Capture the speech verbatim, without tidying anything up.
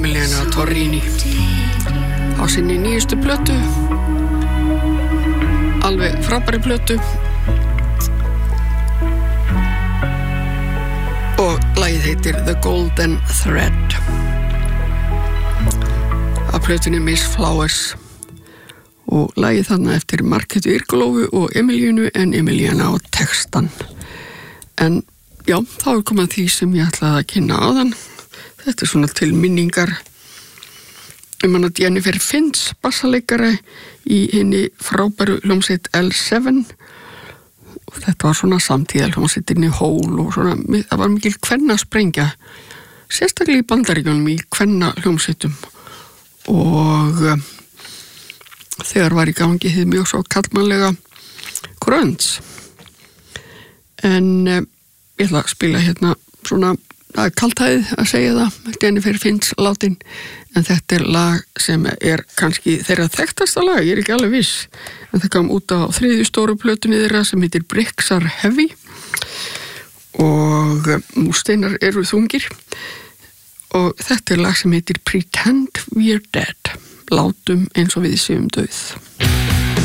Emiliana Torrini á sinni nýjustu plötu, alveg frábæri plötu, og lagið heitir The Golden Thread af plötunni Miss Flowers, og lagið þarna eftir Marketu Irgulófu og Emilíunu en Emiliana á textan. En já, þá er komað því sem ég ætlaði að kynna áðan. Þetta er svona til minningar um hana Jennifer Finch, bassaleikara í henni frábæru hljómsveit L seven, og þetta var svona samtíða hljómsveitinni Hole, og svona, það var mikil kvennasprengja, sérstaklega í Bandaríkjunum í kvenna hljómsveitum, og uh, þegar var í gangi hið mjög svo kallmannlega grunge. En uh, ég ætla að spila hérna svona, það er kaltæðið að segja það, Jennifer Finch látin, en þetta er lag sem er kannski þeirra þekktasta lag, ég er ekki alveg viss, en það kom út á þriðju stóru plötunni þeirra sem heitir Bricks Are Heavy, og múrsteinar eru þungir, og þetta er lag sem heitir Pretend We're Dead, látum eins og við séum dauð.